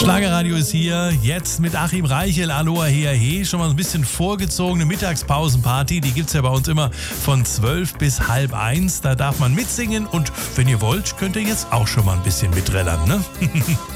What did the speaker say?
Schlagerradio ist hier, jetzt mit Achim Reichel, Aloha Hea He, schon mal ein bisschen vorgezogene Mittagspausenparty, die gibt's ja bei uns immer von 12 bis 12:30, da darf man mitsingen und wenn ihr wollt, könnt ihr jetzt auch schon mal ein bisschen mitrellern, ne?